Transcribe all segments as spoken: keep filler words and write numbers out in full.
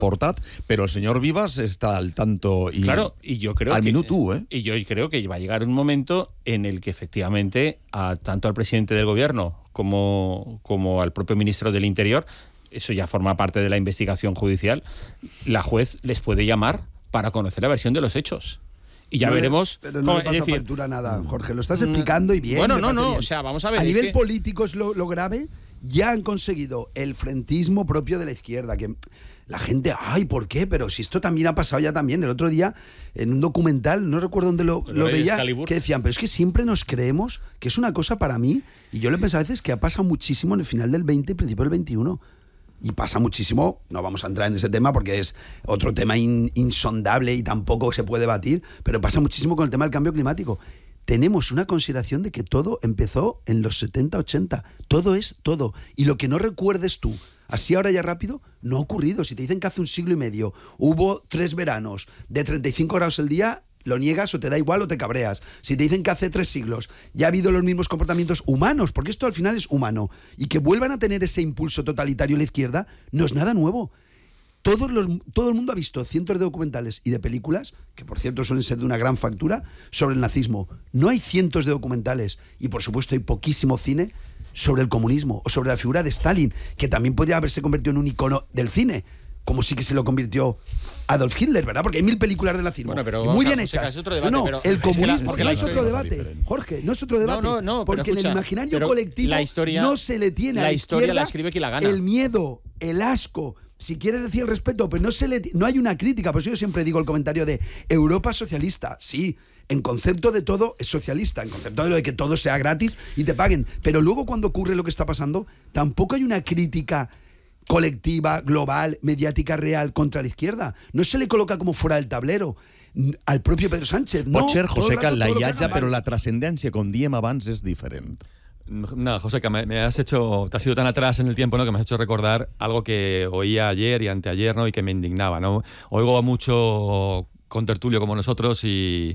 portat, però el senyor Vivas está al tanto y claro, y yo creo al que, minuto, ¿eh? Y yo creo que va a llegar un momento en el que efectivamente a, tanto al presidente del gobierno como, como al propio ministro del Interior, eso ya forma parte de la investigación judicial, la juez les puede llamar para conocer la versión de los hechos. Y ya no veremos... Le, pero no cómo, le pasa es decir, factura nada, Jorge. Lo estás explicando y bien. Bueno, no, no, bien. o sea, vamos a ver... A nivel que... político es lo, lo grave. Ya han conseguido el frentismo propio de la izquierda, que la gente, ay, ¿por qué? Pero si esto también ha pasado ya también. El otro día, en un documental, no recuerdo dónde lo, lo veía, Excalibur. que decían, pero es que siempre nos creemos que es una cosa para mí. Y yo le pensé a veces que ha pasado muchísimo en el final del veinte y principio del veintiuno. Y pasa muchísimo, no vamos a entrar en ese tema porque es otro tema in, insondable y tampoco se puede debatir, pero pasa muchísimo con el tema del cambio climático. Tenemos una consideración de que todo empezó en los setenta, ochenta. Todo es todo. Y lo que no recuerdes tú, así ahora ya rápido, no ha ocurrido. Si te dicen que hace un siglo y medio hubo tres veranos de treinta y cinco grados el día, lo niegas o te da igual o te cabreas. Si te dicen que hace tres siglos ya ha habido los mismos comportamientos humanos, porque esto al final es humano, y que vuelvan a tener ese impulso totalitario a la izquierda, no es nada nuevo. Todos los, todo el mundo ha visto cientos de documentales y de películas, que por cierto suelen ser de una gran factura, sobre el nazismo. No hay cientos de documentales, y por supuesto hay poquísimo cine sobre el comunismo, o sobre la figura de Stalin, que también podría haberse convertido en un icono del cine, como sí que se lo convirtió Adolf Hitler, ¿verdad? Porque hay mil películas de nazismo, bueno, pero, y muy bien o hechas. sea, es otro debate, no, no, pero el es que la- comunismo porque no la es otro historia- debate, Jorge, no es otro debate, No, no, no, porque pero escucha, en el imaginario pero colectivo la historia- no se le tiene a la la historia izquierda la escribe quien la gana. el miedo, el asco, si quieres decir el respeto, pero no se le no hay una crítica. Por eso yo siempre digo el comentario de Europa socialista, sí, en concepto de todo es socialista, en concepto de lo de que todo sea gratis y te paguen, pero luego cuando ocurre lo que está pasando, tampoco hay una crítica colectiva, global, mediática, real contra la izquierda. No se le coloca como fuera del tablero al propio Pedro Sánchez. No, Pot ser, todo el Joseca, rato la todo lo que iatge, hagan però mal. la trascendència, com diem abans, és diferent. Nada, Joseca, me, me has hecho, te has ido tan atrás en el tiempo, ¿no?, que me has hecho recordar algo que oía ayer y anteayer, ¿no?, y que me indignaba, ¿no? Oigo a mucho contertulio como nosotros y,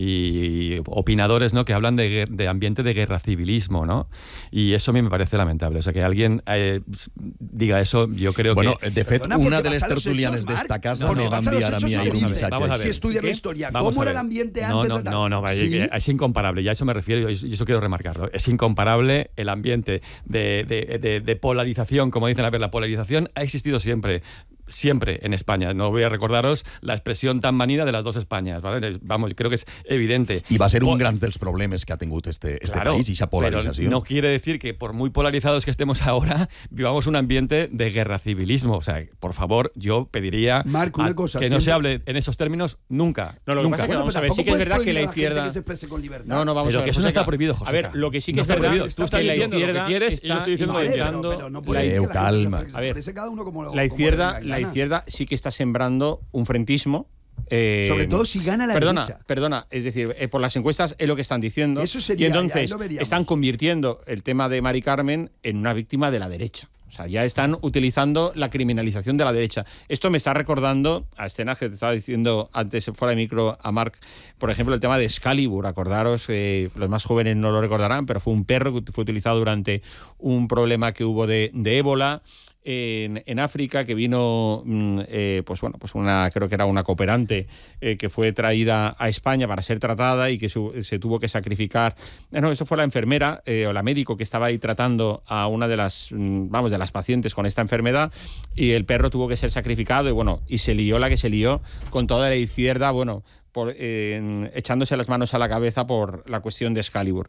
y opinadores, ¿no?, que hablan de, guer- de ambiente de guerra civilismo, ¿no? Y eso a mí me parece lamentable. O sea, que alguien eh, diga eso, yo creo Bueno, que... de fet, Perdona, una porque de les vas a los tertulianes hechos, Marc, d'esta casa porque me va vas a los enviar a mi hechos y ahir le un dices, missatge. vamos a ver. Si estudias la ¿Qué? historia, Vamos ¿cómo a era el ver. ambiente No, antes no, de tal? no, no, vaya, Sí. que es incomparable, ya a eso me refiero y y eso quiero remarcarlo. Es incomparable el ambiente de, de, de, de polarización, como dicen, a ver, la polarización ha existido siempre. Siempre en España. No voy a recordaros la expresión tan manida de las dos Españas, ¿vale? Vamos, creo que es evidente. I va ser un Po- gran dels problemes que ha tingut este, este Claro, país i esa polarizació. pero no quiere decir que por muy polarizados que estemos ahora, vivamos un ambiente de guerra civilismo. O sea, por favor, yo pediría Marc, una a- cosa, que no se siempre- hable en esos términos nunca. No, lo que nunca. pasa es que Bueno, vamos pues a ver, sí tampoco que es puedes verdad que prohibir la a gente izquierda... que se exprese con libertad. No, no, vamos Pero a ver. que eso no Joseca. está prohibido, A Joseca. ver, lo que sí que No es está verdad prohibido. Tú estás que la diciendo lo que izquierda quieres y yo está estoy diciendo lo que Vale, entiendo. pero, pero no puede Leo, decir que la gente calma. se exprese, A ver, exprese cada uno como lo- La como le izquierda, venga en la gana. izquierda sí que está sembrando un frentismo. eh, Sobre todo si gana la perdona, derecha. Perdona, es decir, eh, por las encuestas es lo que están diciendo. Eso sería, y ya, ahí entonces lo veríamos. están convirtiendo el tema de Mari Carmen en una víctima de la derecha. O sea, ya están utilizando la criminalización de la derecha. Esto me está recordando a escenas que te estaba diciendo antes fuera de micro a Marc, por ejemplo, el tema de Excalibur. Acordaros, eh, los más jóvenes no lo recordarán, pero fue un perro que fue utilizado durante un problema que hubo de, de ébola. En, en África, que vino, mm, eh, pues bueno, pues una, creo que era una cooperante eh, que fue traída a España para ser tratada y que su, se tuvo que sacrificar. Eh, no, eso fue la enfermera eh, o la médico que estaba ahí tratando a una de las, mm, vamos, de las pacientes con esta enfermedad, y el perro tuvo que ser sacrificado y bueno, y se lió la que se lió con toda la izquierda, bueno, por, eh, echándose las manos a la cabeza por la cuestión de Excalibur.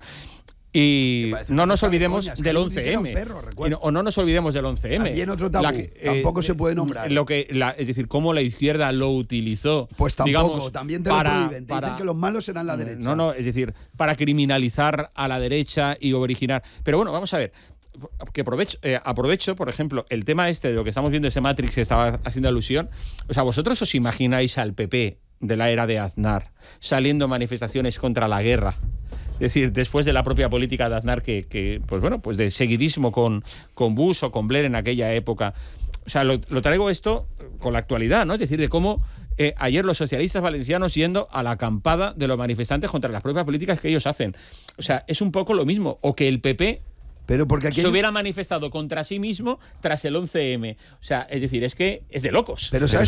Y Me parece no una nos cosa de olvidemos coña, es que del yo once dije que era un eme. perro, recuerdo. Y no- o no nos olvidemos del once eme. También otro tabú, tampoco se puede nombrar. Lo que, la, es decir, cómo la izquierda lo utilizó. Pues tampoco, digamos, también te para, lo prohíben. Te para- dicen que los malos serán la derecha. No, no, es decir, para criminalizar a la derecha y originar. Pero bueno, vamos a ver. Que aprovecho, eh, aprovecho, por ejemplo, el tema este de lo que estamos viendo, ese Matrix que estaba haciendo alusión. O sea, ¿vosotros os imagináis al P P de la era de Aznar saliendo manifestaciones contra la guerra? Es decir, después de la propia política de Aznar, que, que pues bueno, pues de seguidismo con, con Bush o con Blair en aquella época. O sea, lo, lo traigo esto con la actualidad, ¿no? Es decir, de cómo eh, ayer los socialistas valencianos yendo a la acampada de los manifestantes contra las propias políticas que ellos hacen. O sea, es un poco lo mismo. O que el P P Pero porque aquí se hay- hubiera manifestado contra sí mismo tras el once eme. O sea, es decir, es que es de locos. Pero ¿sabes